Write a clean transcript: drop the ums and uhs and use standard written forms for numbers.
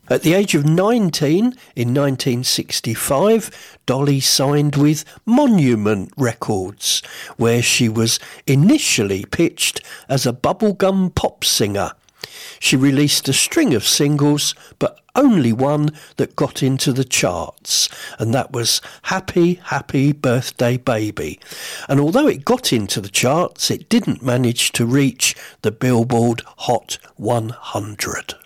At the age of 19, in 1965, Dolly signed with Monument Records, where she was initially pitched as a bubblegum pop singer. She released a string of singles, but only one that got into the charts, and that was Happy, Happy Birthday Baby. And although it got into the charts, it didn't manage to reach the Billboard Hot 100.